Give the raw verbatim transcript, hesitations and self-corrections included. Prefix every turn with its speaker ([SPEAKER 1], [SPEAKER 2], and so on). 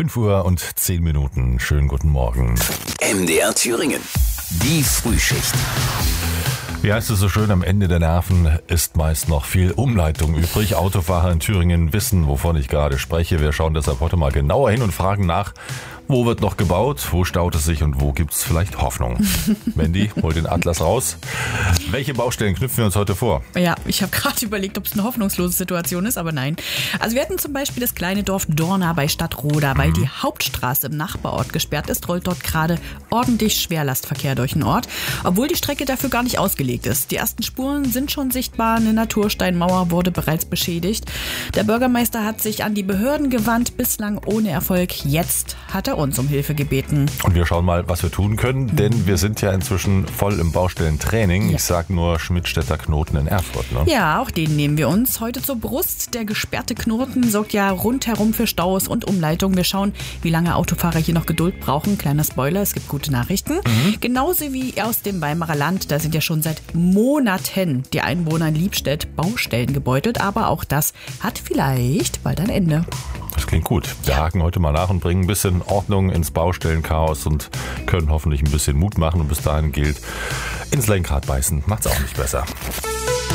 [SPEAKER 1] fünf Uhr und zehn Minuten. Schönen guten Morgen.
[SPEAKER 2] M D R Thüringen. Die Frühschicht.
[SPEAKER 1] Wie heißt es so schön, am Ende der Nerven ist meist noch viel Umleitung übrig. Autofahrer in Thüringen wissen, wovon ich gerade spreche. Wir schauen deshalb heute mal genauer hin und fragen nach, wo wird noch gebaut, wo staut es sich und wo gibt es vielleicht Hoffnung? Mandy, hol den Atlas raus. Welche Baustellen knüpfen wir uns heute vor?
[SPEAKER 3] Ja, ich habe gerade überlegt, ob es eine hoffnungslose Situation ist, aber nein. Also wir hatten zum Beispiel das kleine Dorf Dorna bei Stadtroda. Weil mhm. die Hauptstraße im Nachbarort gesperrt ist, rollt dort gerade ordentlich Schwerlastverkehr durch den Ort, obwohl die Strecke dafür gar nicht ausgelegt ist. Die ersten Spuren sind schon sichtbar, eine Natursteinmauer wurde bereits beschädigt. Der Bürgermeister hat sich an die Behörden gewandt, bislang ohne Erfolg. Jetzt hat er uns um Hilfe gebeten.
[SPEAKER 1] Und wir schauen mal, was wir tun können, denn wir sind ja inzwischen voll im Baustellentraining.
[SPEAKER 3] Ja.
[SPEAKER 1] Ich sag nur Schmidtstädter Knoten in Erfurt. Ne?
[SPEAKER 3] Ja, auch den nehmen wir uns heute zur Brust. Der gesperrte Knoten sorgt ja rundherum für Staus und Umleitung. Wir schauen, wie lange Autofahrer hier noch Geduld brauchen. Kleiner Spoiler, es gibt gute Nachrichten. Mhm. Genauso wie aus dem Weimarer Land. Da sind ja schon seit Monaten die Einwohner in Liebstedt Baustellen gebeutelt. Aber auch das hat vielleicht bald ein Ende.
[SPEAKER 1] Das klingt gut. Wir haken heute mal nach und bringen ein bisschen Ordnung ins Baustellenchaos und können hoffentlich ein bisschen Mut machen. Und bis dahin gilt, ins Lenkrad beißen macht's auch nicht besser.